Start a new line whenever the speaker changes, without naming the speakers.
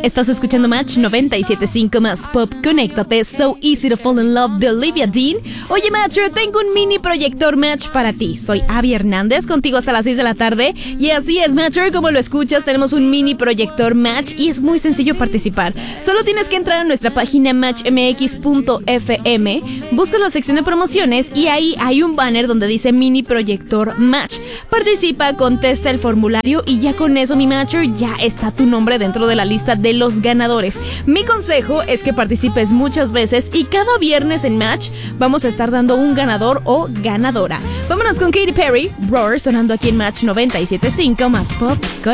Estás escuchando Match 97.5 más Pop. Conéctate, So Easy to Fall in Love de Olivia Dean. Oye, Matcher, tengo un mini proyector Match para ti. Soy Abby Hernández, contigo hasta las 6 de la tarde. Y así es, Matcher, como lo escuchas, tenemos un mini proyector Match y es muy sencillo participar. Solo tienes que entrar a nuestra página matchmx.fm, buscas la sección de promociones y ahí hay un banner donde dice mini proyector Match. Participa, contesta el formulario y ya con eso, mi Matcher, ya está tu nombre dentro de la lista de los ganadores. Mi consejo es que participes muchas veces y cada viernes en Match vamos a estar dando un ganador o ganadora. Vámonos con Katy Perry, Roar, sonando aquí en Match 97.5 más Pop.